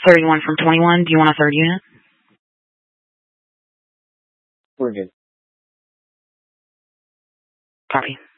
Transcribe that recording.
31 from 21. Do you want a third unit? We're good. Copy.